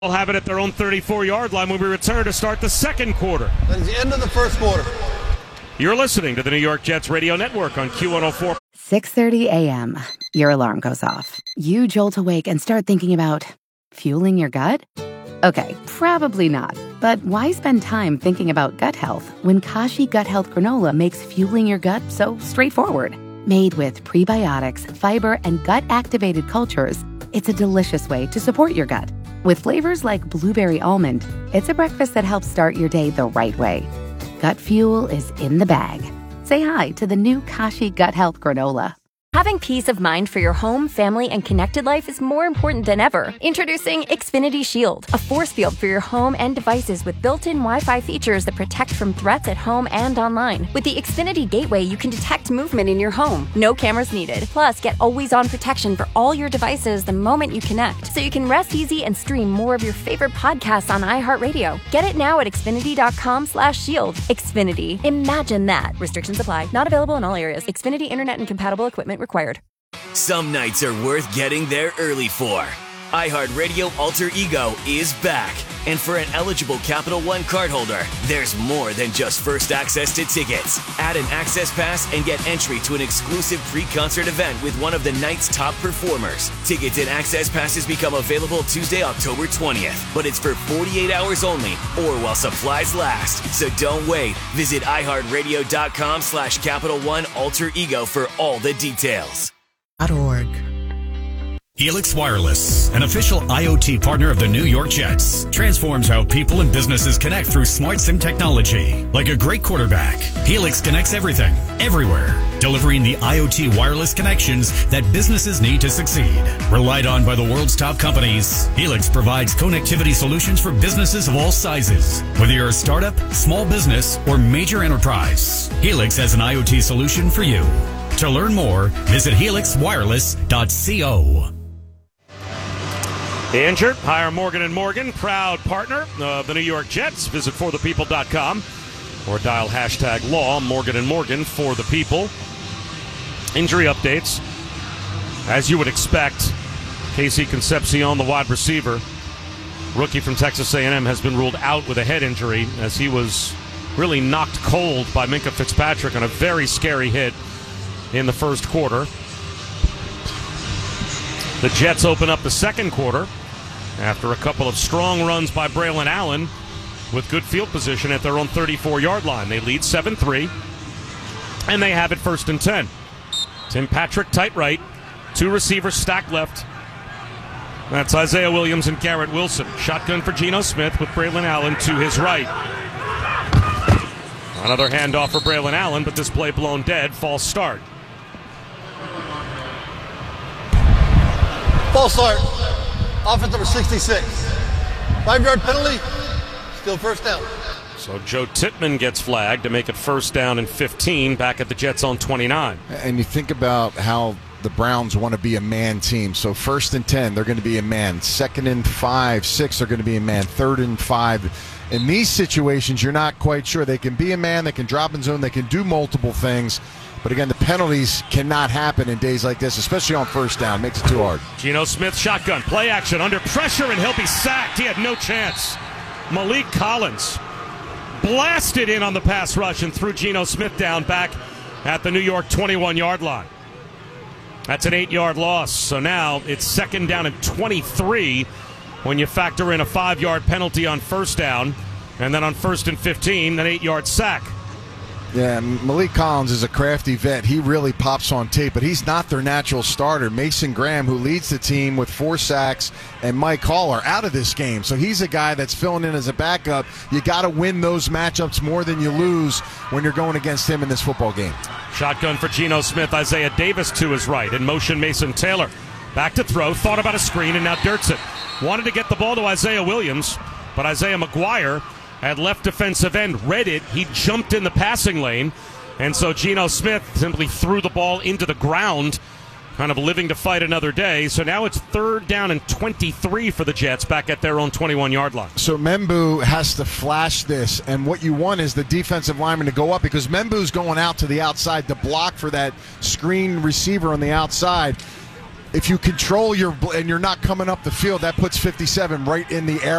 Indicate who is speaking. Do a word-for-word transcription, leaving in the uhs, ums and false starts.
Speaker 1: They'll have it at their own thirty-four-yard line when we return to start the second quarter.
Speaker 2: That is the end of the first quarter.
Speaker 1: You're listening to the New York Jets Radio Network on Q one oh four.
Speaker 3: six thirty a.m. Your alarm goes off. You jolt awake and start thinking about fueling your gut? Okay, probably not. But why spend time thinking about gut health when Kashi Gut Health Granola makes fueling your gut so straightforward? Made with prebiotics, fiber, and gut-activated cultures, it's a delicious way to support your gut. With flavors like blueberry almond, it's a breakfast that helps start your day the right way. Gut fuel is in the bag. Say hi to the new Kashi Gut Health Granola.
Speaker 4: Having peace of mind for your home, family, and connected life is more important than ever. Introducing Xfinity Shield, a force field for your home and devices with built-in Wi-Fi features that protect from threats at home and online. With the Xfinity Gateway, you can detect movement in your home. No cameras needed. Plus, get always-on protection for all your devices the moment you connect, so you can rest easy and stream more of your favorite podcasts on iHeartRadio. Get it now at Xfinity.com slash shield. Xfinity. Imagine that. Restrictions apply. Not available in all areas. Xfinity Internet and compatible equipment required.
Speaker 5: Some nights are worth getting there early for. iHeartRadio Alter Ego is back. And for an eligible Capital One cardholder, there's more than just first access to tickets. Add an access pass and get entry to an exclusive pre-concert event with one of the night's top performers. Tickets and access passes become available Tuesday, October twentieth. But it's for forty-eight hours only or while supplies last. So don't wait. Visit iHeartRadio.com slash Capital One Alter Ego for all the details.
Speaker 6: .org.
Speaker 7: Helix Wireless, an official IoT partner of the New York Jets, transforms how people and businesses connect through smart SIM technology. Like a great quarterback, Helix connects everything, everywhere, delivering the IoT wireless connections that businesses need to succeed. Relied on by the world's top companies, Helix provides connectivity solutions for businesses of all sizes. Whether you're a startup, small business, or major enterprise, Helix has an IoT solution for you. To learn more, visit helix wireless dot co.
Speaker 1: Injured. Hire Morgan and Morgan, proud partner of the New York Jets. Visit for the people dot com or dial hashtag law Morgan and Morgan for the people. Injury updates. As you would expect, Casey Concepcion, the wide receiver, rookie from Texas A and M, has been ruled out with a head injury as he was really knocked cold by Minkah Fitzpatrick on a very scary hit in the first quarter. The Jets open up the second quarter after a couple of strong runs by Braylon Allen with good field position at their own thirty-four-yard line. They lead seven three, and they have it first and ten. Tim Patrick tight right, two receivers stacked left. That's Isaiah Williams and Garrett Wilson. Shotgun for Geno Smith with Braylon Allen to his right. Another handoff for Braylon Allen, but this play blown dead. False start.
Speaker 2: False start. Offense number sixty-six. Five-yard penalty. Still first down.
Speaker 1: So Joe Tippmann gets flagged to make it first down and fifteen back at the Jets on twenty-nine.
Speaker 8: And you think about how the Browns want to be a man team. So first and ten, they're going to be a man. Second and five, six, they're going to be a man. Third and five. In these situations, you're not quite sure. They can be a man, they can drop in zone, they can do multiple things. But again, the penalties cannot happen in days like this, especially on first down. Makes it too hard.
Speaker 1: Geno Smith shotgun, play action, under pressure, and he'll be sacked. He had no chance. Malik Collins blasted in on the pass rush and threw Geno Smith down back at the New York twenty-one-yard line. That's an eight-yard loss. So now it's second down and twenty-three when you factor in a five-yard penalty on first down, and then on first and fifteen, an eight-yard sack.
Speaker 8: Yeah, Malik Collins is a crafty vet. He really pops on tape, but he's not their natural starter. Mason Graham, who leads the team with four sacks, and Mike Hall are out of this game. So he's a guy that's filling in as a backup. You got to win those matchups more than you lose when you're going against him in this football game.
Speaker 1: Shotgun for Geno Smith. Isaiah Davis to his right. In motion, Mason Taylor. Back to throw. Thought about a screen and now dirts it. Wanted to get the ball to Isaiah Williams, but Isaiah McGuire at left defensive end read it. He jumped in the passing lane, and so Geno Smith simply threw the ball into the ground, kind of living to fight another day. So now it's third down and twenty-three for the Jets back at their own twenty-one-yard line.
Speaker 8: So Membu has to flash this, and what you want is the defensive lineman to go up because Membu's going out to the outside to block for that screen receiver on the outside. If you control your and you're not coming up the field, that puts fifty-seven right in the air.